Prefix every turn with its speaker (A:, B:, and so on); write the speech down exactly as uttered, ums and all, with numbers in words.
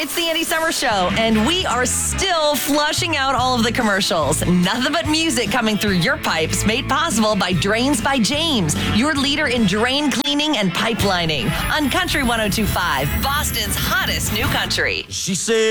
A: It's the Andy Summer Show, and we are still flushing out all of the commercials. Nothing but music coming through your pipes, made possible by Drains by James, your leader in drain cleaning and pipelining. On Country one oh two point five, Boston's hottest new country.
B: She said